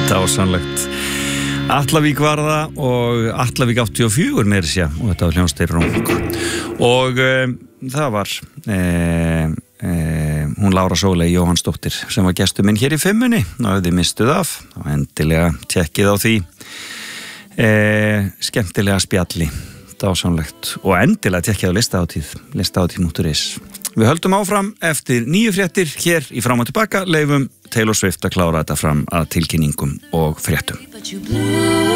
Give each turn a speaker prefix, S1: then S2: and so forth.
S1: Dásamlegt. Atlavík var það og Atlavík 84 meira sér og þetta var hljómsveit Rung og það var hún Lára Sóley Jóhannsdóttir sem var gestur minn hér í 5-unni og ef þið mistuð af þá endilega tjekkið á því skemmtilega spjalli dásamlegt og endilega tjekkið á listahátíð.is. Við höldum áfram eftir 9 fréttir hér í Fram og tilbaka, leifum Taylor Swift að klára þetta fram að tilkynningum og fréttum.